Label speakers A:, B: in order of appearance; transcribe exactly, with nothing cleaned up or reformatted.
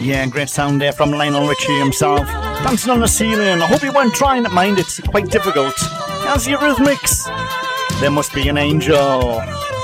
A: Yeah, great sound there from Lionel Richie himself. Dancing on the Ceiling. I hope you weren't trying to mind, it's quite difficult. As the Eurythmics, There Must Be an Angel.